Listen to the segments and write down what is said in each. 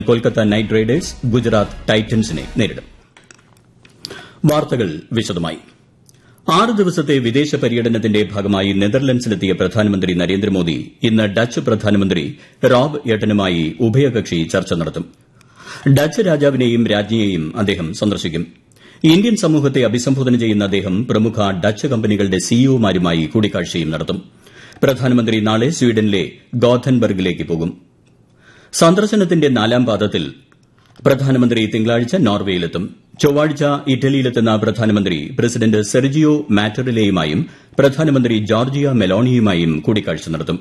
Kolkata night Riders Gujarat ടൈറ്റൻസിനെ നേരിടും. വാർത്തകൾ വിശദമായി. 6 ദിവസത്തെ വിദേശ പര്യടനത്തിന്റെ ഭാഗമായി നെതർലൻഡ്സിലെത്തിയ പ്രധാനമന്ത്രി നരേന്ദ്രമോദി ഇന്ന് ഡച്ച് പ്രധാനമന്ത്രി റോബ് എട്ടനുമായി ഉഭയകക്ഷി ചർച്ച നടത്തും. ഡച്ച് രാജാവിനെയും രാജ്ഞിയെയും അദ്ദേഹം സന്ദർശിക്കും. ഇന്ത്യൻ സമൂഹത്തെ അഭിസംബോധന ചെയ്യുന്ന അദ്ദേഹം പ്രമുഖ ഡച്ച് കമ്പനികളുടെ സിഇഒമാരുമായി കൂടിക്കാഴ്ചയും നടത്തും. പ്രധാനമന്ത്രി നാളെ സ്വീഡനിലെ ഗോഥൻബർഗിലേക്ക് പോകും. സന്ദർശനത്തിന്റെ 4ാം പാദത്തിൽ പ്രധാനമന്ത്രി തിങ്കളാഴ്ച നോർവേയിലെത്തും. ചൊവ്വാഴ്ച ഇറ്റലിയിലെത്തുന്ന പ്രധാനമന്ത്രി പ്രസിഡന്റ് സെർജിയോ മാറ്ററിലയുമായും പ്രധാനമന്ത്രി ജോർജിയ മെലോണിയുമായും കൂടിക്കാഴ്ച നടത്തും.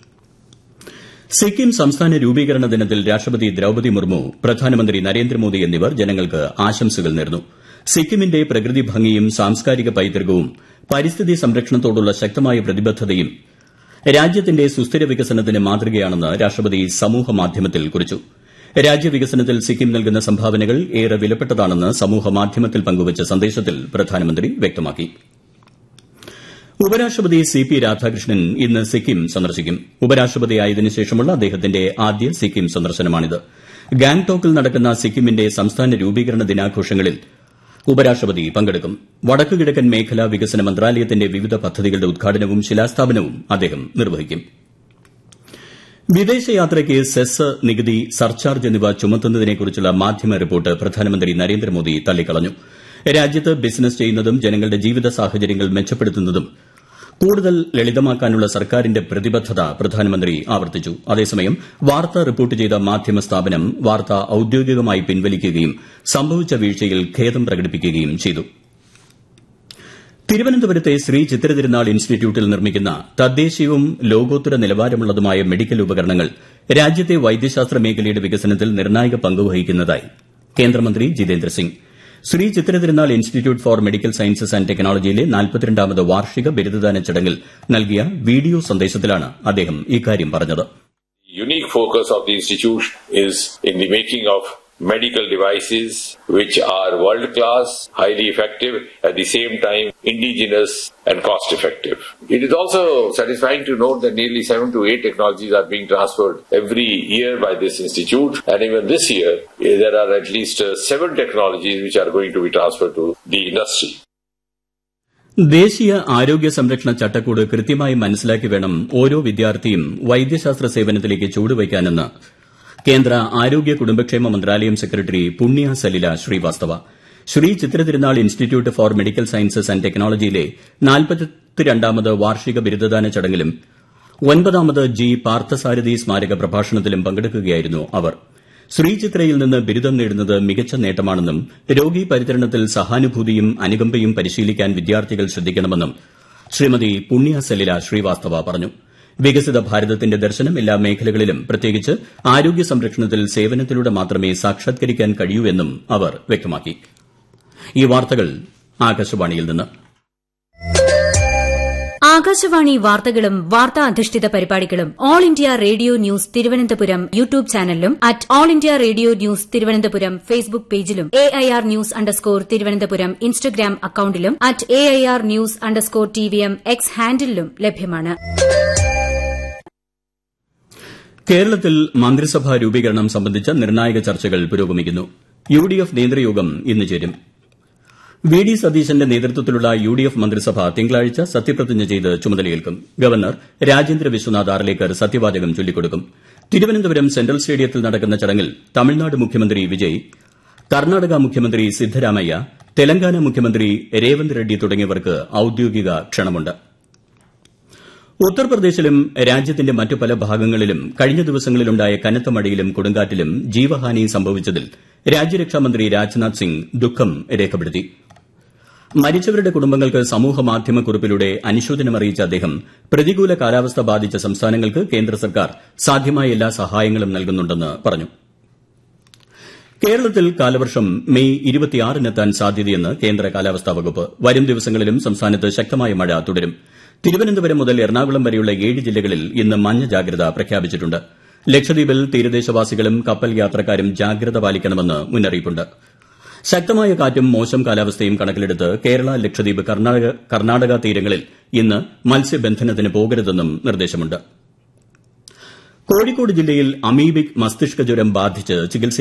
സിക്കിം സംസ്ഥാന രൂപീകരണ ദിനത്തിൽ രാഷ്ട്രപതി ദ്രൌപദി മുർമു, പ്രധാനമന്ത്രി നരേന്ദ്രമോദി എന്നിവർ ജനങ്ങൾക്ക് ആശംസകൾ നേർന്നു. സിക്കിമിന്റെ പ്രകൃതി ഭംഗിയും സാംസ്കാരിക പൈതൃകവും പരിസ്ഥിതി സംരക്ഷണത്തോടുള്ള ശക്തമായ പ്രതിബദ്ധതയും രാജ്യത്തിന്റെ സുസ്ഥിര വികസനത്തിന് മാതൃകയാണെന്ന് രാഷ്ട്രപതി സമൂഹമാധ്യമത്തിൽ കുറിച്ചു. രാജ്യവികസനത്തിൽ സിക്കിം നൽകുന്ന സംഭാവനകൾ ഏറെ വിലപ്പെട്ടതാണെന്ന് സമൂഹമാധ്യമത്തിൽ പങ്കുവച്ച സന്ദേശത്തിൽ പ്രധാനമന്ത്രി വ്യക്തമാക്കി. ഉപരാഷ്ട്രപതി സി.പി. രാധാകൃഷ്ണൻ ഇന്ന് സിക്കിം സന്ദർശിക്കും. ഉപരാഷ്ട്രപതിയായതിനു ശേഷമുള്ള അദ്ദേഹത്തിന്റെ ആദ്യ സിക്കിം സന്ദർശനമാണിത്. ഗാംഗ്ടോക്കിൽ നടക്കുന്ന സിക്കിമിന്റെ സംസ്ഥാന രൂപീകരണ ദിനാഘോഷങ്ങളിൽ ഉപരാഷ്ട്രപതി പങ്കെടുക്കും. വടക്കുകിഴക്കൻ മേഖലാ വികസന മന്ത്രാലയത്തിന്റെ വിവിധ പദ്ധതികളുടെ ഉദ്ഘാടനവും ശിലാസ്ഥാപനവും അദ്ദേഹം നിർവഹിക്കും. വിദേശയാത്രയ്ക്ക് സെസ്, നികുതി, സർചാർജ് എന്നിവ ചുമത്തുന്നതിനെക്കുറിച്ചുള്ള മാധ്യമ റിപ്പോർട്ട് പ്രധാനമന്ത്രി നരേന്ദ്രമോദി തള്ളിക്കളഞ്ഞു. രാജ്യത്ത് ബിസിനസ് ചെയ്യുന്നതും ജനങ്ങളുടെ ജീവിത സാഹചര്യങ്ങൾ മെച്ചപ്പെടുത്തുന്നതും കൂടുതൽ ലളിതമാക്കാനുള്ള സർക്കാരിന്റെ പ്രതിബദ്ധത പ്രധാനമന്ത്രി ആവർത്തിച്ചു. അതേസമയം വാർത്ത റിപ്പോർട്ട് ചെയ്ത മാധ്യമ സ്ഥാപനം വാർത്ത ഔദ്യോഗികമായി പിൻവലിക്കുകയും സംഭവിച്ച വീഴ്ചയിൽ ഖേദം പ്രകടിപ്പിക്കുകയും ചെയ്തു. തിരുവനന്തപുരത്തെ ശ്രീ ചിത്രതിരുനാൾ ഇൻസ്റ്റിറ്റ്യൂട്ടിൽ നിർമ്മിക്കുന്ന തദ്ദേശീയവും ലോകോത്തര നിലവാരമുള്ളതുമായ മെഡിക്കൽ ഉപകരണങ്ങൾ രാജ്യത്തെ വൈദ്യശാസ്ത്ര മേഖലയുടെ വികസനത്തിൽ നിർണായക പങ്കുവഹിക്കുന്നതായി കേന്ദ്രമന്ത്രി Jitendra Singh. Shri Chitra Thirunal institute four medical sciences and ടെക്നോളജിയിലെ 42ാമത് വാർഷിക ബിരുദദാന ചടങ്ങിൽ നൽകിയ വീഡിയോ സന്ദേശത്തിലാണ് അദ്ദേഹം ഇക്കാര്യം പറഞ്ഞത്. Unique focus of the institute is in the making of medical devices which are world class, highly effective, at the same time indigenous and cost effective. It is also satisfying to note that nearly 7 to 8 technologies are being transferred every year by this institute, and even this year there are at least 7 technologies which are going to be transferred to the industry. ദേശീയ ആരോഗ്യ സംരക്ഷണ ചട്ടക്കൂട് കൃത്യമായി മനസ്സിലാക്കി വേണം ഓരോ വിദ്യാർത്ഥിയും വൈദ്യശാസ്ത്ര സേവനത്തിലേക്ക് ചുവടുവയ്ക്കാനെന്ന് കേന്ദ്ര ആരോഗ്യ കുടുംബക്ഷേമ മന്ത്രാലയം സെക്രട്ടറി പുണ്യ Salila Srivastava. Shri Chitra Thirunal institute four medical sciences and ടെക്നോളജിയിലെ 42ാമത് വാർഷിക ബിരുദദാന ചടങ്ങിലും 9ാമത് ജി പാർത്ഥസാരഥി സ്മാരക പ്രഭാഷണത്തിലും പങ്കെടുക്കുകയായിരുന്നു അവർ. ശ്രീചിത്രയിൽ നിന്ന് ബിരുദം നേടുന്നത് മികച്ച നേട്ടമാണെന്നും രോഗി പരിചരണത്തിൽ സഹാനുഭൂതിയും അനുകമ്പയും പരിശീലിക്കാൻ വിദ്യാർത്ഥികൾ ശ്രദ്ധിക്കണമെന്നും ശ്രീമതി പുണ്യ സലില ശ്രീവാസ്തവ പറഞ്ഞു. വികസിത ഭാരതത്തിന്റെ ദർശനം എല്ലാ മേഖലകളിലും പ്രത്യേകിച്ച് ആരോഗ്യ സംരക്ഷണത്തിൽ സേവനത്തിലൂടെ മാത്രമേ സാക്ഷാത്കരിക്കാൻ കഴിയൂ എന്നും അവർ വ്യക്തമാക്കി. ഈ വാർത്തകൾ ആകാശവാണിയിൽ നിന്ന്. ആകാശവാണി വാർത്തകളും വാർത്താ അധിഷ്ഠിത പരിപാടികളും all India radio news Thiruvananthapuram YouTube ചാനലിലും at all India radio news Thiruvananthapuram Facebook പേജിലും AIR ന്യൂസ് _ ഇൻസ്റ്റഗ്രാം അക്കൌണ്ടിലും at AIR news _ TVM X ഹാൻഡിലും ലഭ്യമാണ്. കേരളത്തിൽ മന്ത്രിസഭാ രൂപീകരണം സംബന്ധിച്ച നിർണായക ചർച്ചകൾ പുരോഗമിക്കുന്നു. UDF നേതൃയോഗം ഇന്ന് ചേരും. VD സതീശന്റെ നേതൃത്വത്തിലുള്ള UDF മന്ത്രിസഭ തിങ്കളാഴ്ച സത്യപ്രതിജ്ഞ ചെയ്ത് ചുമതലയേൽക്കും. ഗവർണർ രാജേന്ദ്ര വിശ്വനാഥ് ആർലേക്കർ സത്യവാചകം ചൊല്ലിക്കൊടുക്കും. തിരുവനന്തപുരം സെൻട്രൽ സ്റ്റേഡിയത്തിൽ നടക്കുന്ന ചടങ്ങിൽ തമിഴ്നാട് മുഖ്യമന്ത്രി വിജയ്, കർണാടക മുഖ്യമന്ത്രി സിദ്ധരാമയ്യ, തെലങ്കാന മുഖ്യമന്ത്രി രേവന്ത് റെഡ്ഡി തുടങ്ങിയവർക്ക് ഔദ്യോഗിക ക്ഷണമുണ്ട്. ഉത്തർപ്രദേശിലും രാജ്യത്തിന്റെ മറ്റു പല ഭാഗങ്ങളിലും കഴിഞ്ഞ ദിവസങ്ങളിലുണ്ടായ കനത്ത മഴയിലും കൊടുങ്കാറ്റിലും ജീവഹാനി സംഭവിച്ചതിൽ രാജ്യരക്ഷാമന്ത്രി രാജ്നാഥ് സിംഗ് ദുഃഖം രേഖപ്പെടുത്തി. മരിച്ചവരുടെ കുടുംബങ്ങൾക്ക് സമൂഹമാധ്യമക്കുറിപ്പിലൂടെ അനുശോചനമറിയിച്ച അദ്ദേഹം പ്രതികൂല കാലാവസ്ഥ ബാധിച്ച സംസ്ഥാനങ്ങൾക്ക് കേന്ദ്ര സർക്കാർ സാധ്യമായ എല്ലാ സഹായങ്ങളും നൽകുന്നുണ്ടെന്ന് പറഞ്ഞു. കേരളത്തിൽ കാലവർഷം മെയ് 26-നെത്താൻ സാധ്യതയെന്ന് കേന്ദ്ര കാലാവസ്ഥാ വകുപ്പ്. വരും ദിവസങ്ങളിലും സംസ്ഥാനത്ത് ശക്തമായ മഴ തുടരും. തിരുവനന്തപുരം മുതൽ എറണാകുളം വരെയുള്ള 7 ജില്ലകളിൽ ഇന്ന് മഞ്ഞ ജാഗ്രത പ്രഖ്യാപിച്ചിട്ടുണ്ട്. ലക്ഷദ്വീപിൽ തീരദേശവാസികളും കപ്പൽ യാത്രക്കാരും ജാഗ്രത പാലിക്കണമെന്ന് മുന്നറിയിപ്പുണ്ട്. ശക്തമായ കാറ്റും മോശം കാലാവസ്ഥയും കണക്കിലെടുത്ത് കേരള, ലക്ഷദ്വീപ്, കർണാടക തീരങ്ങളിൽ ഇന്ന് മത്സ്യബന്ധനത്തിന് പോകരുതെന്നും നിർദ്ദേശമുണ്ട്. കോഴിക്കോട് ജില്ലയിൽ അമീബിക് മസ്തിഷ്ക ജ്വരം ബാധിച്ച് ചികിത്സ